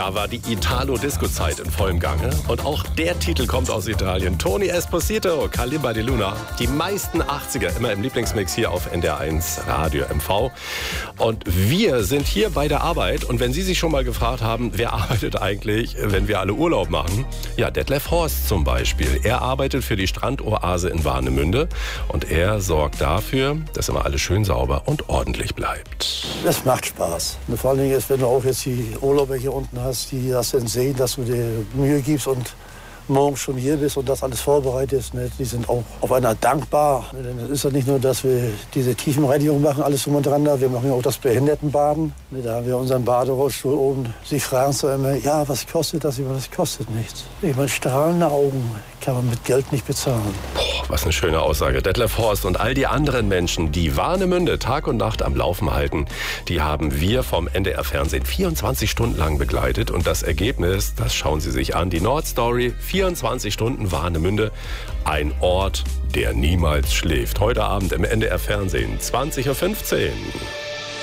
Da war die Italo-Disco-Zeit in vollem Gange. Und auch der Titel kommt aus Italien. Tony Esposito, Kalimba di Luna. Die meisten 80er immer im Lieblingsmix hier auf NDR1 Radio MV. Und wir sind hier bei der Arbeit. Und wenn Sie sich schon mal gefragt haben, wer arbeitet eigentlich, wenn wir alle Urlaub machen? Ja, Detlef Horst zum Beispiel. Er arbeitet für die Strandoase in Warnemünde. Und er sorgt dafür, dass immer alles schön sauber und ordentlich bleibt. Das macht Spaß. Und vor allen Dingen ist, wenn du auch jetzt die Urlauber hier unten hast, die das dann sehen, dass du dir Mühe gibst und morgen schon hier bist und das alles vorbereitest, ne? Die sind auch auf einer dankbar. Denn es ist ja nicht nur, dass wir diese Tiefenreinigung machen, alles drum und dran da. Wir machen ja auch das Behindertenbaden. Ne? Da haben wir unseren Baderollstuhl oben. Sie fragen so immer, ja, was kostet das? Das kostet nichts. Ich meine, strahlende Augen kann man mit Geld nicht bezahlen. Boah, was eine schöne Aussage. Detlef Horst und all die anderen Menschen, die Warnemünde Tag und Nacht am Laufen halten, die haben wir vom NDR Fernsehen 24 Stunden lang begleitet. Und das Ergebnis, das schauen Sie sich an. Die Nordstory, 24 Stunden Warnemünde, ein Ort, der niemals schläft. Heute Abend im NDR Fernsehen, 20:15 Uhr.